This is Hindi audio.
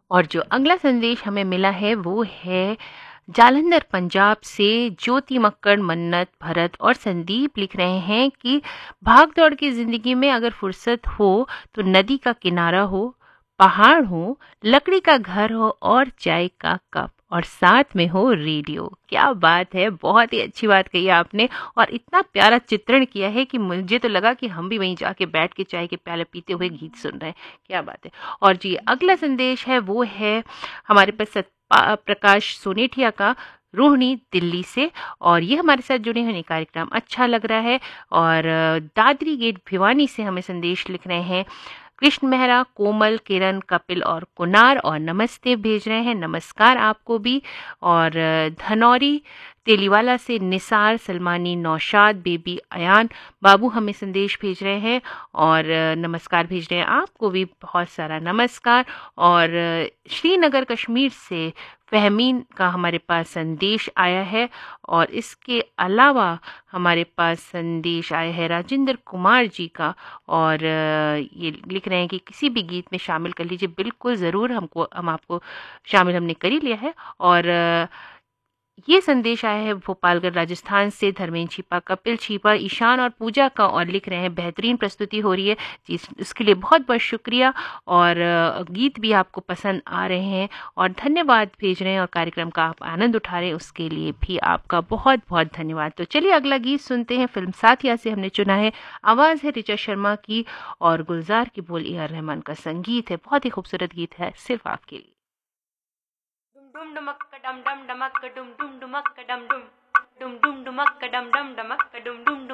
और जो अगला संदेश हमें मिला है वो है जालंधर पंजाब से ज्योति मक्कड़, मन्नत, भरत और संदीप लिख रहे हैं कि भाग दौड़ की जिंदगी में अगर फुर्सत हो तो नदी का किनारा हो, पहाड़ हो, लकड़ी का घर हो और चाय का कप और साथ में हो रेडियो। क्या बात है, बहुत ही अच्छी बात कही आपने और इतना प्यारा चित्रण किया है कि मुझे तो लगा कि हम भी वहीं जाके बैठ के चाय के प्याले पीते हुए गीत सुन रहे हैं। क्या बात है। और जी अगला संदेश है वो है हमारे पास प्रकाश सोनेठिया का, रोहिणी दिल्ली से। और ये हमारे साथ जुड़े होने कार्यक्रम अच्छा लग रहा है। और दादरी गेट भिवानी से हमें संदेश लिख रहे हैं कृष्ण मेहरा, कोमल, किरण, कपिल और कुनार और नमस्ते भेज रहे हैं। नमस्कार आपको भी। और धनौरी तेलीवाला से निसार, सलमानी, नौशाद, बेबी, अयान बाबू हमें संदेश भेज रहे हैं और नमस्कार भेज रहे हैं आपको भी बहुत सारा नमस्कार। और श्रीनगर कश्मीर से फहमीन का हमारे पास संदेश आया है। और इसके अलावा हमारे पास संदेश आया है राजेंद्र कुमार जी का। और ये लिख रहे हैं कि किसी भी गीत में शामिल कर लीजिए। बिल्कुल ज़रूर, हम आपको शामिल हमने कर ही लिया है। और ये संदेश आया है भोपालगढ़ राजस्थान से धर्मेंद्र छिपा, कपिल छिपा, ईशान और पूजा का। और लिख रहे हैं बेहतरीन प्रस्तुति हो रही है जी, इसके लिए बहुत बहुत शुक्रिया। और गीत भी आपको पसंद आ रहे हैं और धन्यवाद भेज रहे हैं और कार्यक्रम का आप आनंद उठा रहे हैं, उसके लिए भी आपका बहुत बहुत धन्यवाद। तो चलिए अगला गीत सुनते हैं। फिल्म साथिया से हमने चुना है, आवाज़ है ऋचा शर्मा की और गुलजार की बोल ए आर रहमान का संगीत है। बहुत ही खूबसूरत गीत है सिर्फ आपके लिए। डुम डुमक डम डम डमक डुम डुम डुमक डम डुम डुम डुम डुमक डम डम डमक डुम डुम